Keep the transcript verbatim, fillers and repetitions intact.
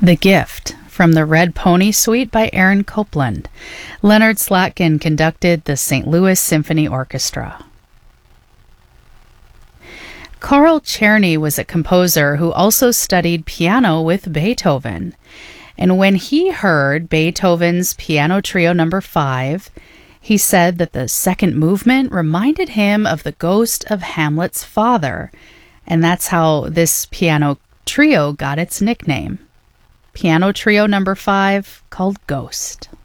The Gift from the Red Pony Suite by Aaron Copland. Leonard Slatkin conducted the Saint Louis Symphony Orchestra. Carl Czerny was a composer who also studied piano with Beethoven. And when he heard Beethoven's Piano Trio Number five, he said that the second movement reminded him of the ghost of Hamlet's father, and that's how this piano trio got its nickname. Piano Trio Number five, called Ghost.